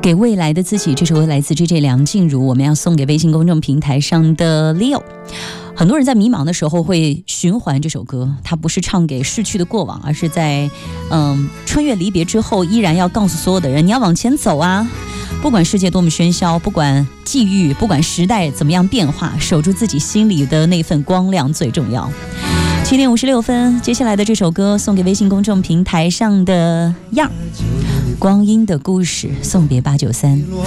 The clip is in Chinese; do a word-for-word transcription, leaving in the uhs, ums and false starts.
给未来的自己，这首歌来自 J J 梁静茹，我们要送给微信公众平台上的 Leo。很多人在迷茫的时候会循环这首歌，它不是唱给逝去的过往，而是在嗯穿越离别之后，依然要告诉所有的人，你要往前走啊！不管世界多么喧嚣，不管际遇，不管时代怎么样变化，守住自己心里的那份光亮最重要。七点五十六分，接下来的这首歌送给微信公众平台上的样，光阴的故事，送别八九三。